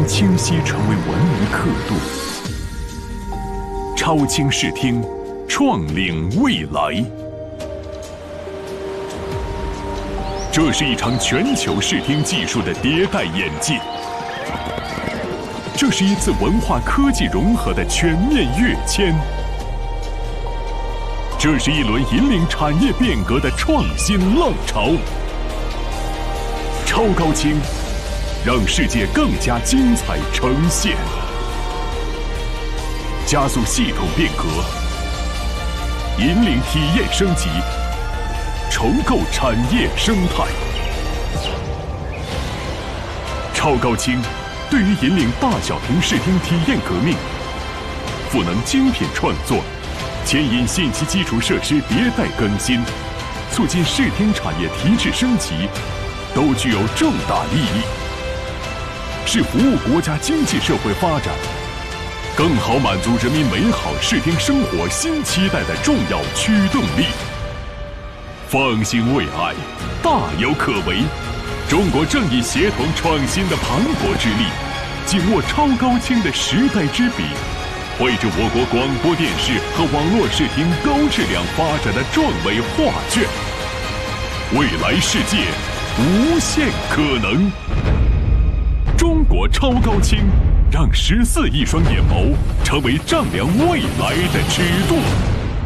将清晰成为文明刻度。超清视听，创领未来。这是一场全球视听技术的迭代演进，这是一次文化科技融合的全面跃迁，这是一轮引领产业变革的创新浪潮。超高清，让世界更加精彩呈现，加速系统变革，引领体验升级，重构产业生态。超高清对于引领大小屏视听体验革命，赋能精品创作，牵引信息基础设施迭代更新，促进视听产业提质升级，都具有重大意义，是服务国家经济社会发展，更好满足人民美好视听生活新期待的重要驱动力。放心未来，大有可为。中国正以协同创新的磅礴之力，紧握超高清的时代之笔，绘制我国广播电视和网络视听高质量发展的壮伟画卷。未来世界无限可能。中国超高清，让14亿双眼眸成为丈量未来的尺度。